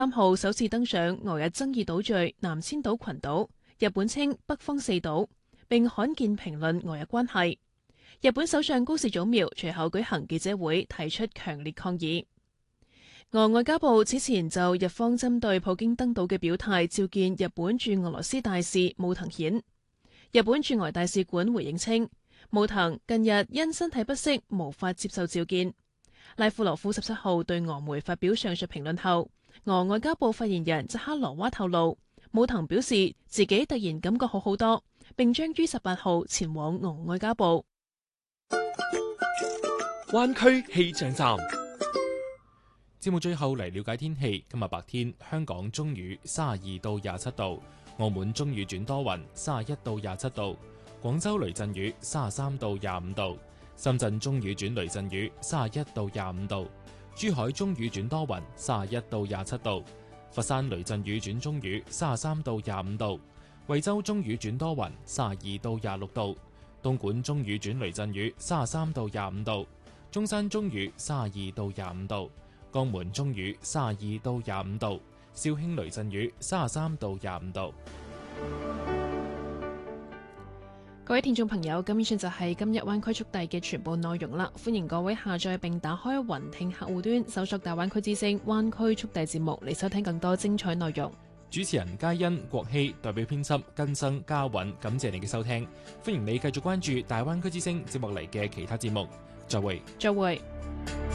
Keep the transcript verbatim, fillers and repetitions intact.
三號首次登上俄日爭議島嶼南千島群島，日本稱北方四島，並罕見評論俄日關係。日本首相高市早苗隨後舉行記者會，提出強烈抗議。俄外交部此前就日方針對普京登島嘅表態召見日本駐俄羅斯大使武藤顯。日本駐俄大使館回應稱，武藤近日因身體不適無法接受召見。拉夫羅夫十七號對俄媒發表上述評論後，俄外交部發言人扎哈羅娃透露，武藤表示自己突然感覺好好多，並將於十八號前往俄外交部。 灣區氣象站，節目最後嚟了解天氣。今日白天香港中雨，三十二到廿七度；澳門中雨轉多雲，三十一到廿七度；廣州雷陣雨，三十三到廿五度；深圳中雨轉雷陣雨，三十一到廿五度；珠海中雨轉多雲，三十一到廿七度；佛山雷陣雨轉中雨，三十三到廿五度；惠州中雨轉多雲，三十二到廿六度；東莞中雨轉雷陣雨，三十三到廿五度；中山中雨，三十二到廿五度；江門中雨，三十二到廿五度；肇慶雷陣雨，三十三到廿五度。 各位聽眾朋友，咁以上就係今日灣區速遞嘅全部內容啦。歡迎各位下載並打開雲聽客戶端，搜索大灣區之聲灣區速遞節目嚟收聽更多精彩內容。 主持人嘉欣、國希代表編輯根生、嘉韻，感謝你嘅收聽。歡迎你繼續關注大灣區之聲節目嚟嘅其他節目。再會。 再會。